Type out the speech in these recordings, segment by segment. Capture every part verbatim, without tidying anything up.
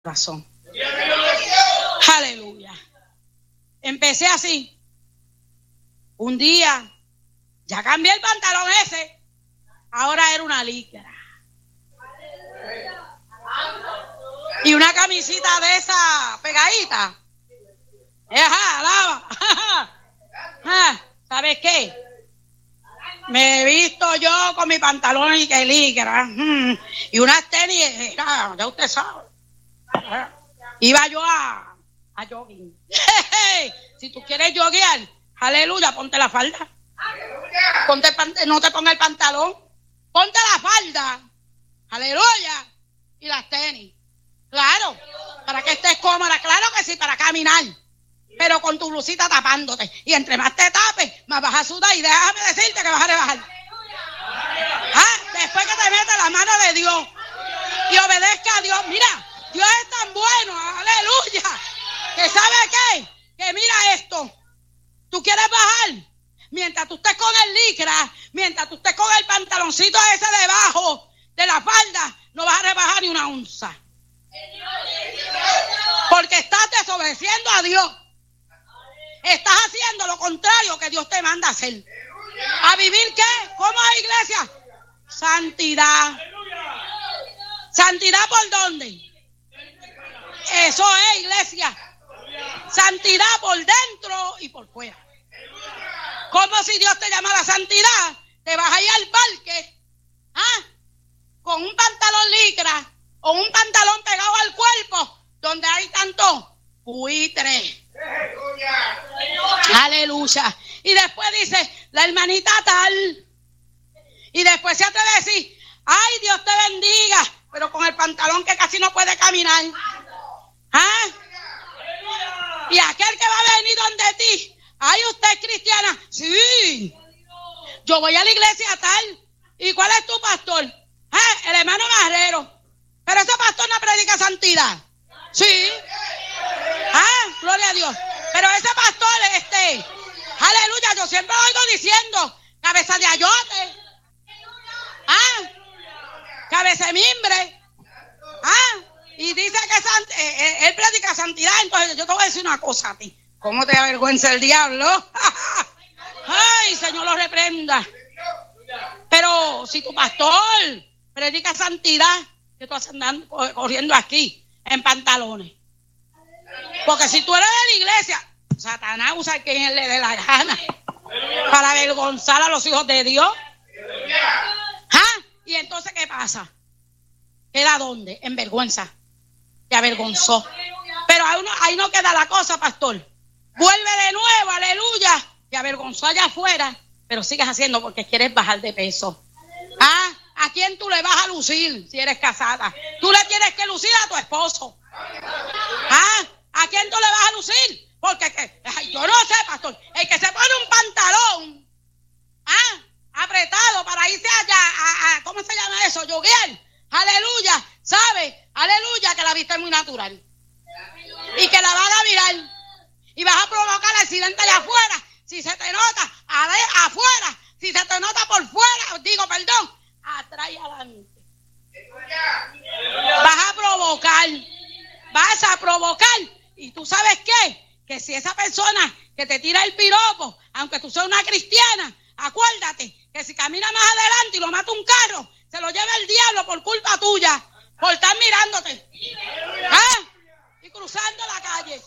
Razón. Aleluya. Empecé así. Un día, ya cambié el pantalón ese. Ahora era una licra. Y una camisita de esa pegadita. Ajá, alaba. Ajá, ¿sabes qué? Me he visto yo con mi pantalón y que licra. Y unas tenis, ya usted sabe. Iba yo a, a jogging. Si tú quieres joguear, aleluya, ponte la falda. Ponte, no te ponga el pantalón. Ponte la falda. Aleluya. Y las tenis. Claro, para que estés cómoda. Claro que sí, para caminar. Pero con tu blusita tapándote. Y entre más te tapes, más vas a sudar. Y déjame decirte que vas a rebajar. ¿Ah? Después que te metas la mano de Dios y obedezca a Dios. Mira, Dios es tan bueno, aleluya, que sabe qué, que mira esto, tú quieres bajar, mientras tú estés con el licra, mientras tú estés con el pantaloncito ese debajo de la falda, no vas a rebajar ni una onza, porque estás desobedeciendo a Dios, estás haciendo lo contrario que Dios te manda a hacer. ¿A vivir qué? ¿Cómo es, iglesia? Santidad. ¿Santidad por dónde? Eso es, iglesia. Santidad por dentro y por fuera. Como si Dios te llamara a santidad, te vas a ir al parque, ¿ah? Con un pantalón licra o un pantalón pegado al cuerpo, donde hay tanto buitre. Aleluya. Y después dice, la hermanita tal. Y después se atreve a decir, ay, Dios te bendiga, pero con el pantalón que casi no puede caminar. ¿Ah? Y aquel que va a venir donde ti, ay, usted es cristiana. Sí, yo voy a la iglesia tal. ¿Y cuál es tu pastor? ¿Ah? El hermano Marrero. Pero ese pastor no predica santidad. Sí. Ah, gloria a Dios. Pero ese pastor, este, aleluya, yo siempre lo oigo diciendo, cabeza de ayote. Ah, cabeza de mimbre. Ah, y dice que sant eh, él predica santidad. Entonces yo te voy a decir una cosa a ti. ¿Cómo te avergüenza el diablo? Ay, Señor lo reprenda. Pero si tu pastor predica santidad, que tú vas andando corriendo aquí en pantalones. Porque si tú eres de la iglesia, Satanás usa a quien le dé la gana para avergonzar a los hijos de Dios. ¿Ah? ¿Y entonces qué pasa? ¿Queda dónde? En vergüenza. Te avergonzó. Pero ahí no, ahí no queda la cosa, pastor. Vuelve de nuevo, aleluya. Te avergonzó allá afuera, pero sigues haciendo porque quieres bajar de peso. ¿Ah? ¿A quién tú le vas a lucir si eres casada? Tú le tienes que lucir a tu esposo. ¿Ah? ¿A quién tú le vas a lucir? Porque que, ay, yo no sé, pastor. El que se pone un pantalón, ¿ah? Apretado para irse allá, a, a, ¿cómo se llama eso? Yoguear. Aleluya. ¿Sabe? Aleluya, que la vista es muy natural. Y que la van a mirar. Y vas a provocar accidente allá afuera. Si se te nota afuera, si se te nota por fuera, digo, perdón, atrás y adelante. Vas a provocar. Vas a provocar. Y tú sabes qué, que si esa persona que te tira el piropo, aunque tú seas una cristiana, acuérdate que si camina más adelante y lo mata un carro, se lo lleva el diablo por culpa tuya, por estar mirándote. ¿Ah? Y cruzando la calle.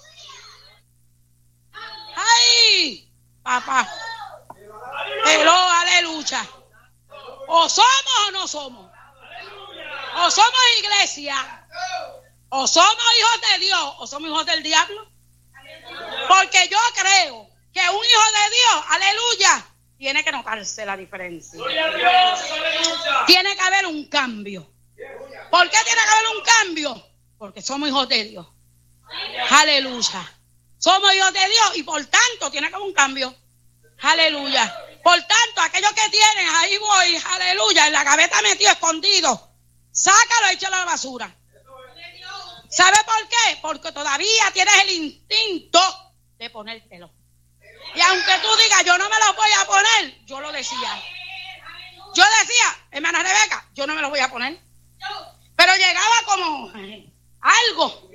¡Ay! Papá. Hello, aleluya. O somos o no somos. O somos iglesia. O somos hijos de Dios o somos hijos del diablo. Porque yo creo que un hijo de Dios, aleluya, tiene que notarse la diferencia. Tiene que haber un cambio. ¿Por qué tiene que haber un cambio? Porque somos hijos de Dios. Aleluya. Somos hijos de Dios y por tanto tiene que haber un cambio. Aleluya. Por tanto, aquellos que tienen, ahí voy, aleluya, en la gaveta metido, escondido, sácalo y échalo a la basura. ¿Sabe por qué? Porque todavía tienes el instinto de ponértelo. Y aunque tú digas, yo no me lo voy a poner, yo lo decía. Yo decía, hermana Rebeca, yo no me lo voy a poner. Pero llegaba como, algo